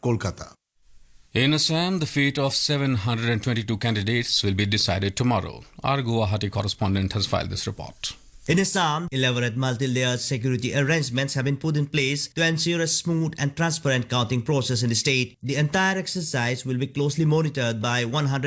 Kolkata. In Assam, the fate of 722 candidates will be decided tomorrow. Our Guwahati correspondent has filed this report. In Assam, elaborate multi-layered security arrangements have been put in place to ensure a smooth and transparent counting process in the state. The entire exercise will be closely monitored by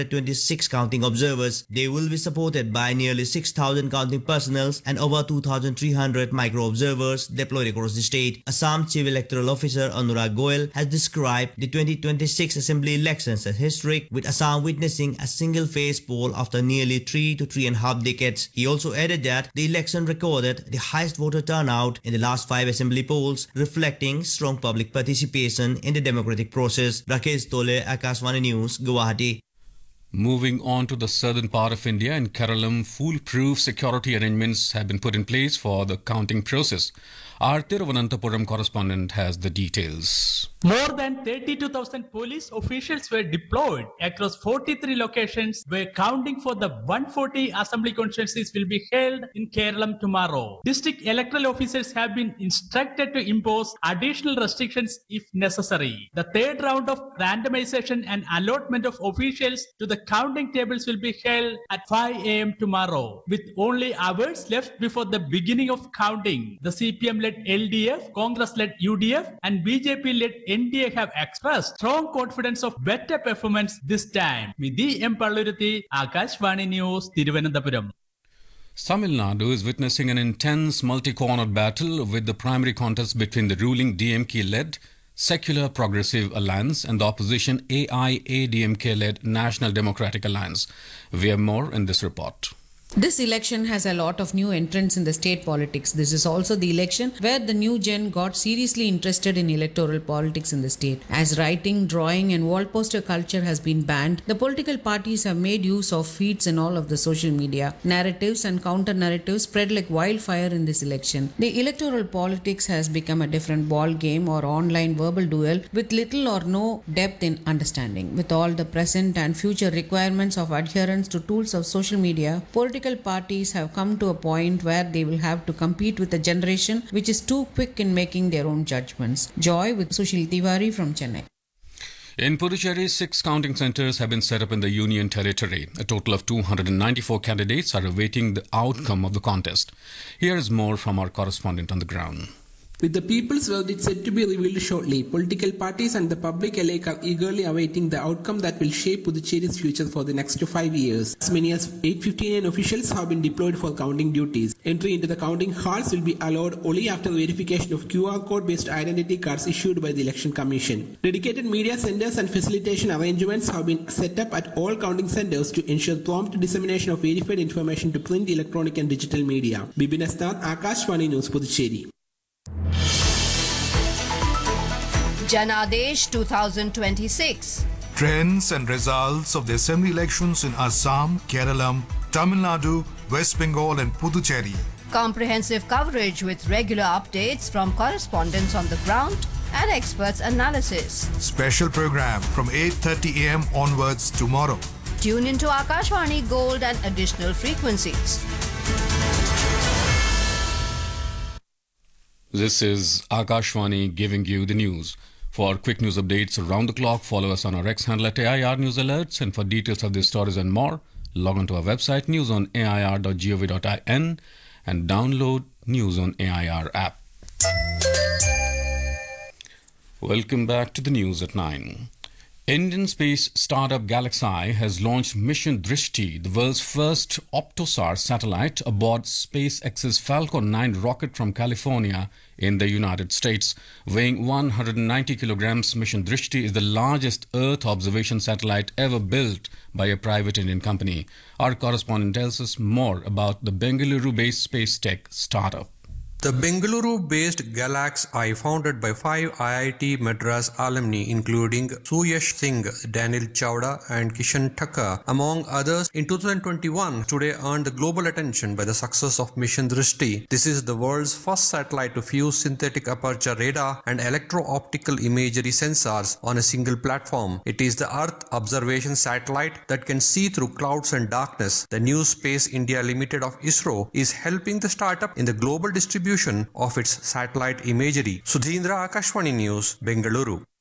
126 counting observers. They will be supported by nearly 6,000 counting personnel and over 2,300 micro-observers deployed across the state. Assam Chief Electoral Officer Anurag Goel has described the 2026 Assembly elections as historic, with Assam witnessing a single-phase poll after nearly 3 to 3.5 decades. He also added that the election recorded the highest voter turnout in the last 5 assembly polls, reflecting strong public participation in the democratic process. Rakesh Tole, Akashvani News, Guwahati. Moving on to the southern part of India, in Kerala, foolproof security arrangements have been put in place for the counting process. Our Thiruvananthapuram correspondent has the details. More than 32,000 police officials were deployed across 43 locations where counting for the 140 assembly constituencies will be held in Kerala tomorrow. District electoral officers have been instructed to impose additional restrictions if necessary. The third round of randomization and allotment of officials to the counting tables will be held at 5 a.m. tomorrow. With only hours left before the beginning of counting, the CPM-led LDF, Congress-led UDF and BJP-led NDA have expressed strong confidence of better performance this time. Vidhi M. Palluruthi, Akashvani News, Thiruvananthapuram. Tamil Nadu is witnessing an intense multi-cornered battle with the primary contest between the ruling DMK-led Secular Progressive Alliance and the opposition AIADMK-led National Democratic Alliance. We have more in this report. This election has a lot of new entrants in the state politics. This is also the election where the new gen got seriously interested in electoral politics in the state. As writing, drawing and wall poster culture has been banned, the political parties have made use of feeds in all of the social media. Narratives and counter-narratives spread like wildfire in this election. The electoral politics has become a different ball game or online verbal duel with little or no depth in understanding. With all the present and future requirements of adherence to tools of social media, political parties have come to a point where they will have to compete with a generation which is too quick in making their own judgments. Joy with Sushil Tiwari from Chennai. In Puducherry, 6 counting centres have been set up in the Union Territory. A total of 294 candidates are awaiting the outcome of the contest. Here is more from our correspondent on the ground. With the people's verdict set to be revealed shortly, political parties and the public alike are eagerly awaiting the outcome that will shape Puducherry's future for the next 5 years. As many as 859 officials have been deployed for counting duties. Entry into the counting halls will be allowed only after verification of QR code-based identity cards issued by the Election Commission. Dedicated media centres and facilitation arrangements have been set up at all counting centres to ensure prompt dissemination of verified information to print, electronic and digital media. Bibin Asnath, Akashvani News, Puducherry. Janadesh 2026. Trends and results of the assembly elections in Assam, Kerala, Tamil Nadu, West Bengal and Puducherry. Comprehensive coverage with regular updates from correspondents on the ground and experts' analysis. Special program from 8:30 a.m. onwards tomorrow. Tune into Akashvani Gold and additional frequencies. This is Akashvani giving you the news. For quick news updates around the clock, follow us on our X handle at AIR News Alerts. And for details of these stories and more, log on to our website newsonair.gov.in and download News on AIR app. Welcome back to the news at 9. Indian space startup Galaxy has launched Mission Drishti, the world's first Optosar satellite, aboard SpaceX's Falcon 9 rocket from California in the United States. Weighing 190 kilograms, Mission Drishti is the largest Earth observation satellite ever built by a private Indian company. Our correspondent tells us more about the Bengaluru-based space tech startup. The Bengaluru-based Galaxy, founded by 5 IIT Madras alumni including Suyash Singh, Daniel Chawda and Kishan Thakkar, among others, in 2021 today earned the global attention by the success of Mission Drishti. This is the world's first satellite to fuse synthetic aperture radar and electro-optical imagery sensors on a single platform. It is the Earth observation satellite that can see through clouds and darkness. The new Space India Limited of ISRO is helping the startup in the global distribution of its satellite imagery. Sudhindra, Akashvani News, Bengaluru.